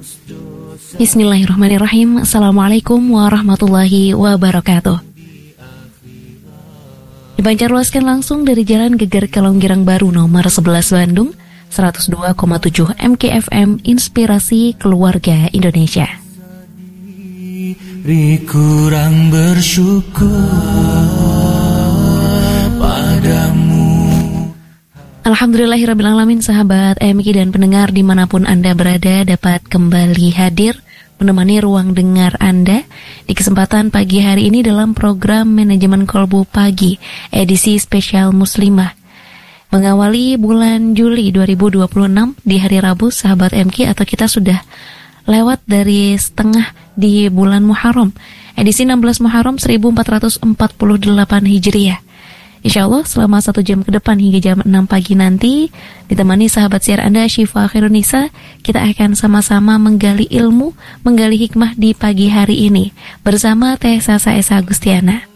Bismillahirrahmanirrahim. Assalamualaikum warahmatullahi wabarakatuh. Dipancarluaskan langsung dari Jalan Geger Kalonggirang Baru nomor 11 Bandung, 102,7 MKFM, Inspirasi Keluarga Indonesia. Kurang bersyukur padamu. Alhamdulillahirrabbilalamin, sahabat MK dan pendengar dimanapun Anda berada dapat kembali hadir menemani ruang dengar Anda di kesempatan pagi hari ini dalam program Manajemen Kolbu Pagi edisi spesial Muslimah. Mengawali bulan Juli 2026 di hari Rabu, sahabat MK, atau kita sudah lewat dari setengah di bulan Muharram, edisi 16 Muharram 1448 Hijriah. Insya Allah selama 1 jam ke depan hingga jam 6 pagi nanti, ditemani sahabat siar Anda Syifa Khairunisa, kita akan sama-sama menggali ilmu, menggali hikmah di pagi hari ini bersama Teh Sasa Esa Agustiana.